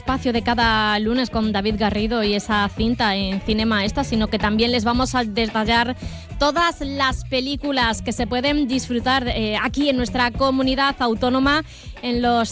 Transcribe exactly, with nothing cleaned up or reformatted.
espacio de cada lunes con David Garrido y esa cinta en Cinema Esta, sino que también les vamos a detallar todas las películas que se pueden disfrutar eh, aquí en nuestra comunidad autónoma en los